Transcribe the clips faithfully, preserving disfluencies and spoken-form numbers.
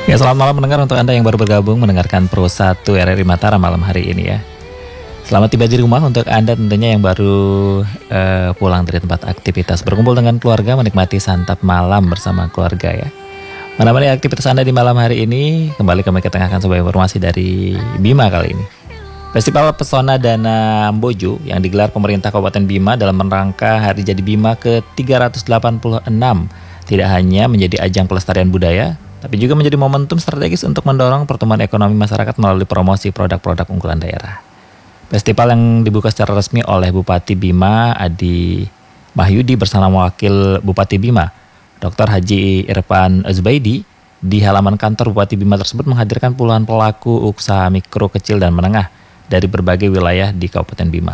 Ya, selamat malam mendengar untuk Anda yang baru bergabung mendengarkan Pro satu R R I Mataram malam hari ini ya. Selamat tiba di rumah untuk Anda tentunya yang baru uh, pulang dari tempat aktivitas, berkumpul dengan keluarga, menikmati santap malam bersama keluarga ya. Menemani aktivitas Anda di malam hari ini, kembali kami ketengahkan sebuah informasi dari Bima kali ini. Festival Pesona Danam Bojo yang digelar pemerintah Kabupaten Bima dalam rangka Hari Jadi Bima ke tiga ratus delapan puluh enam tidak hanya menjadi ajang pelestarian budaya, tapi juga menjadi momentum strategis untuk mendorong pertumbuhan ekonomi masyarakat melalui promosi produk-produk unggulan daerah. Festival yang dibuka secara resmi oleh Bupati Bima Adi Mahyudi bersama Wakil Bupati Bima, Doktor Haji Irfan Zubaidi, di halaman kantor Bupati Bima tersebut menghadirkan puluhan pelaku usaha mikro, kecil, dan menengah dari berbagai wilayah di Kabupaten Bima.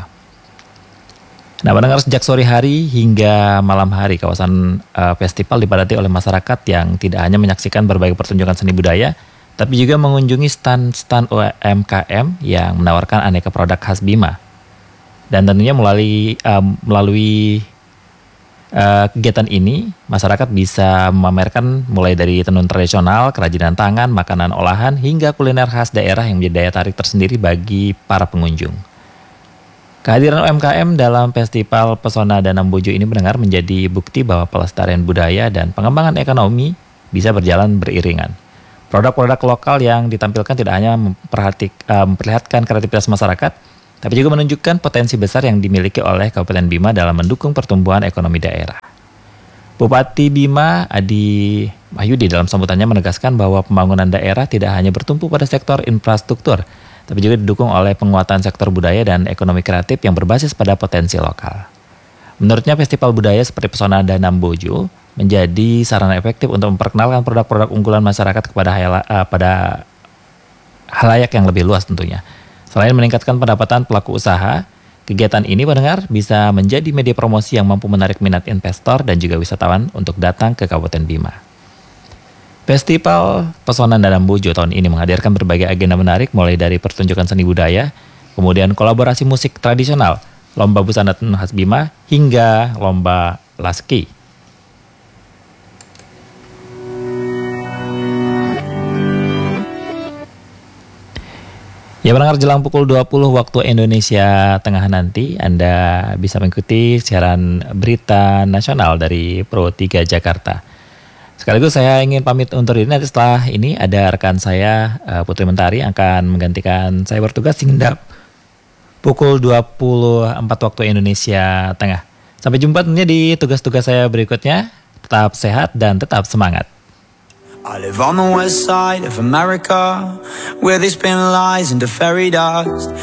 Nah, mendengar sejak sore hari hingga malam hari, kawasan uh, festival dipadati oleh masyarakat yang tidak hanya menyaksikan berbagai pertunjukan seni budaya, tapi juga mengunjungi stand-stand U M K M yang menawarkan aneka produk khas Bima. Dan tentunya melalui uh, melalui uh, kegiatan ini, masyarakat bisa memamerkan mulai dari tenun tradisional, kerajinan tangan, makanan olahan, hingga kuliner khas daerah yang menjadi daya tarik tersendiri bagi para pengunjung. Kehadiran U M K M dalam Festival Pesona Danam Bojo ini mendengar menjadi bukti bahwa pelestarian budaya dan pengembangan ekonomi bisa berjalan beriringan. Produk-produk lokal yang ditampilkan tidak hanya memperhatik, uh, memperlihatkan kreativitas masyarakat, tapi juga menunjukkan potensi besar yang dimiliki oleh Kabupaten Bima dalam mendukung pertumbuhan ekonomi daerah. Bupati Bima Adi Mahyudi dalam sambutannya menegaskan bahwa pembangunan daerah tidak hanya bertumpu pada sektor infrastruktur, tapi juga didukung oleh penguatan sektor budaya dan ekonomi kreatif yang berbasis pada potensi lokal. Menurutnya, festival budaya seperti Pesona Danam Bojo menjadi sarana efektif untuk memperkenalkan produk-produk unggulan masyarakat kepada hayala, uh, pada halayak yang lebih luas tentunya. Selain meningkatkan pendapatan pelaku usaha, kegiatan ini pendengar bisa menjadi media promosi yang mampu menarik minat investor dan juga wisatawan untuk datang ke Kabupaten Bima. Festival Pesona Danam Bojo tahun ini menghadirkan berbagai agenda menarik mulai dari pertunjukan seni budaya, kemudian kolaborasi musik tradisional, lomba busana tenun khas Bima, hingga lomba laski. Ya, mendengar jelang pukul dua puluh waktu Indonesia Tengah nanti, Anda bisa mengikuti siaran berita nasional dari Pro tiga Jakarta. Sekaligus saya ingin pamit undur diri. Nanti setelah ini ada rekan saya Putri Mentari yang akan menggantikan saya bertugas hingga pukul dua puluh empat waktu Indonesia Tengah. Sampai jumpa tentunya di tugas-tugas saya berikutnya. Tetap sehat dan tetap semangat. I live on the west side of America, where they spin lies into fairy dust.